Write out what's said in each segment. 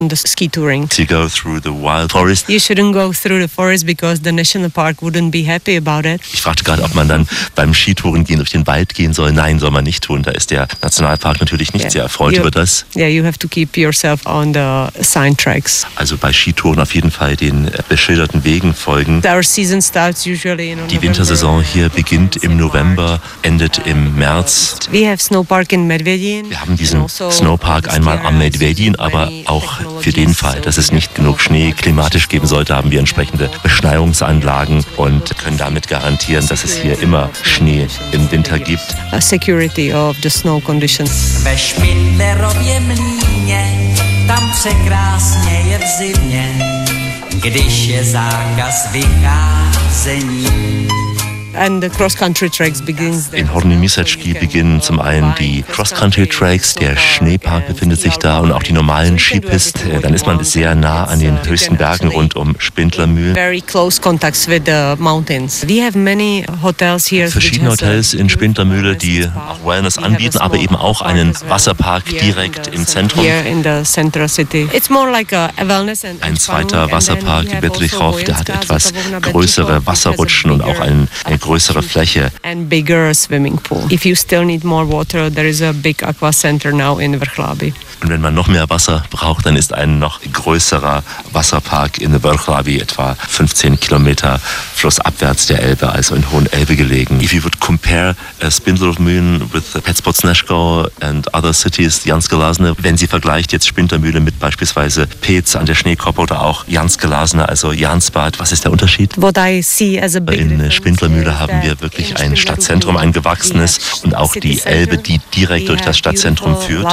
the ski touring. To go through the wild forest. You shouldn't go through the forest because the national park wouldn't be happy about it. Ich fragte gerade, ob man dann beim Skitouren gehen durch den Wald gehen soll. Nein, soll man nicht tun. Da ist der Nationalpark natürlich nicht sehr erfreut über das. Yeah, you have to keep yourself on the sign tracks. Also bei Skitouren auf jeden Fall den beschilderten Wegen folgen. Our season starts usually in November. Die Wintersaison hier beginnt im November, endet im März. We have Snowpark in Medvedin. Wir haben diesen Snowpark einmal am Medvedin, aber auch für den Fall, dass es nicht genug Schnee klimatisch geben sollte, haben wir entsprechende Beschneiungsanlagen und können damit garantieren, dass es hier immer Schnee im Winter gibt. Security of the snow conditions. Ve Špindlerově mlýně, tam překrásně je v zimě, když je zákaz vycházení. And the cross-country tracks begins there. In Horní Mísačky beginnen zum einen die Cross-Country-Tracks, der Schneepark befindet sich da und auch die normalen Skipisten. Dann ist man sehr nah an den höchsten Bergen rund um Spindlermühl. Very close contacts with the mountains. We have many hotels here. Verschiedene Hotels in Spindlermühle, die auch Wellness anbieten, aber eben auch einen Wasserpark direkt im Zentrum. Here in the central city. It's more like a wellness and ein zweiter Wasserpark, die Bedrichhof, der hat etwas größere Wasserrutschen und auch eine größere Fläche. And bigger swimming pool. If you still need more water, there is a big aqua center now in Vrchlabí. Und wenn man noch mehr Wasser braucht, dann ist ein noch größerer Wasserpark in Vrchlabí, etwa 15 Kilometer flussabwärts der Elbe, also in Hohen Elbe gelegen. If you would compare Spindlermühlen with Petspotsnesko and other cities, Janske Lázne, wenn Sie vergleicht jetzt Spindlermühle mit beispielsweise Pécs an der Schneekoppe oder auch Janske Lázne, also Jansbad, was ist der Unterschied? What I see as a big in Spindlermühle haben wir wirklich ein Stadtzentrum, ein gewachsenes und auch die Elbe, die direkt durch das Stadtzentrum führt.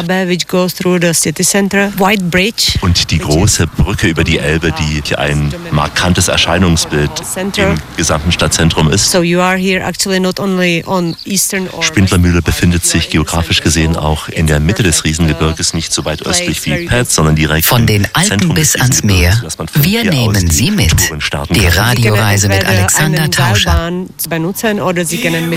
Und die große Brücke über die Elbe, die hier ein markantes Erscheinungsbild im gesamten Stadtzentrum ist. Spindlermühle befindet sich geografisch gesehen auch in der Mitte des Riesengebirges, nicht so weit östlich wie Pécs, sondern direkt von den Alpen bis ans Meer. Wir nehmen Sie mit. Die Radioreise mit Alexander Tauscher. benutzen oder Sie können mit